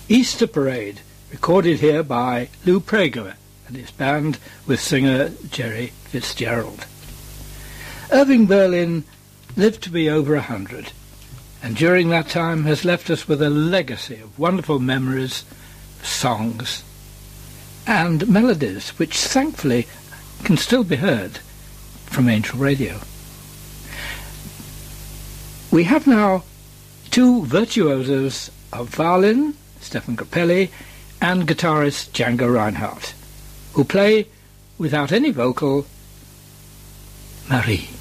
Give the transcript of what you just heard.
Easter Parade, recorded here by Lou Prager and his band with singer Jerry Fitzgerald. Irving Berlin lived to be over 100, and during that time has left us with a legacy of wonderful memories, songs, and melodies which thankfully can still be heard from Angel Radio. We have now two virtuosos of violin, Stefan Grappelli, and guitarist Django Reinhardt, who play, without any vocal, Marie.